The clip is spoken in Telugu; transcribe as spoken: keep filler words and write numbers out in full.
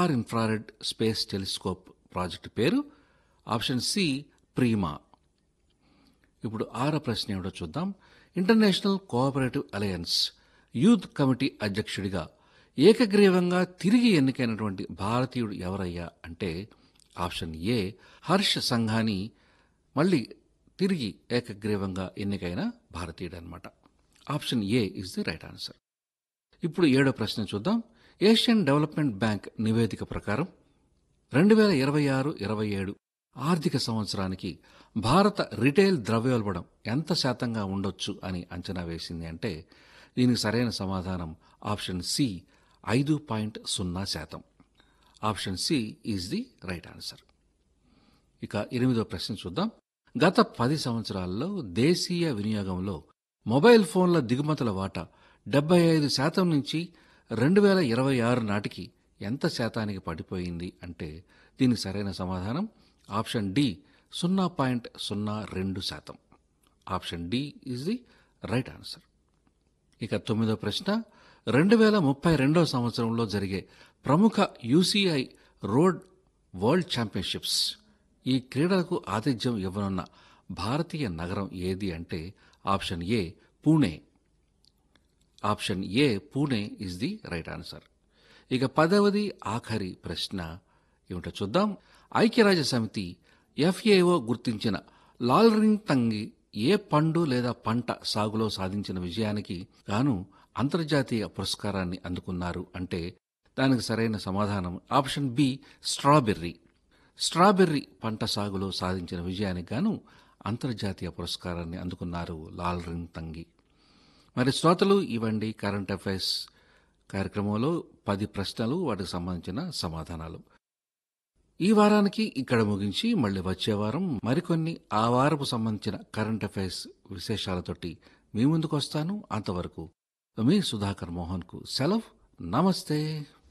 Far infrared space telescope project పేరు ఆప్షన్ సి ప్రీమా. ఇప్పుడు ఆరో ప్రశ్న ఏమిటో చూద్దాం. International cooperative alliance youth committee అధ్యక్షుడిగా ఏకగ్రీవంగా తిరిగి ఎన్నికైనటువంటి భారతీయుడు ఎవరయ్యా అంటే ఆప్షన్ ఏ హర్ష్ సంఘాని మళ్ళీ తిరిగి ఏకగ్రీవంగా ఎన్నికైన భారతీయుడు అనమాట. Option A is the right answer. ఇప్పుడు ఏడో ప్రశ్న చూద్దాం. ఏషియన్ డెవలప్మెంట్ బ్యాంక్ నివేదిక ప్రకారం రెండు వేల ఇరవై ఆరు ఇరవై ఏడు ఆర్థిక సంవత్సరానికి భారత రిటైల్ ద్రవ్యోల్బణం ఎంత శాతంగా ఉండొచ్చు అని అంచనా వేసింది అంటే దీనికి సరైన సమాధానం ఆప్షన్ సి ఐదు పాయింట్ సున్నా శాతం. Option C is the right answer. ఇక ఎనిమిదో ప్రశ్న చూద్దాం. గత పది సంవత్సరాల్లో దేశీయ వినియోగంలో మొబైల్ ఫోన్ల దిగుమతుల వాటా డెబ్బై ఐదు శాతం నుంచి రెండు వేల ఇరవై ఆరు నాటికి ఎంత శాతానికి పడిపోయింది అంటే దీనికి సరైన సమాధానం ఆప్షన్ డి సున్నా పాయింట్ సున్నా రెండు శాతం. Option D is the right answer. ఇక తొమ్మిదో ప్రశ్న. రెండు వేల ముప్పై రెండో సంవత్సరంలో జరిగే ప్రముఖ యూసీఐ రోడ్ వరల్డ్ ఛాంపియన్షిప్స్ ఈ క్రీడలకు ఆతిథ్యం ఇవ్వనున్న భారతీయ నగరం ఏది అంటే option A Pune. Option A Pune is the right answer. ఇక పదవది ఆఖరి ప్రశ్న ఏమిటో చూద్దాం. ఐక్యరాజ్య సమితి ఎఫ్ఏఓ గుర్తించిన లాల్రింగ్ తంగి ఏ పండు లేదా పంట సాగులో సాధించిన విజయానికి గాను అంతర్జాతీయ పురస్కారాన్ని అందుకున్నారు అంటే దానికి సరైన సమాధానం ఆప్షన్ బి స్ట్రాబెర్రీ. స్ట్రాబెర్రీ పంట సాగులో సాధించిన విజయానికి గాను అంతర్జాతీయ పురస్కారాన్ని అందుకున్నారు లాల్రింగ్ తంగి. మరి శ్రోతలు ఇవ్వండి కరెంట్ అఫైర్స్ కార్యక్రమంలో పది ప్రశ్నలు వాటికి సంబంధించిన సమాధానాలు. ఈ వారానికి ఇక్కడ ముగించి మళ్ళీ వచ్చే వారం మరికొన్ని ఆ వారపు సంబంధించిన కరెంట్ అఫైర్స్ విశేషాలతోటి మీ ముందుకు వస్తాను. అంతవరకు మీ సుధాకర్ మోహన్కు సెలవు. నమస్తే.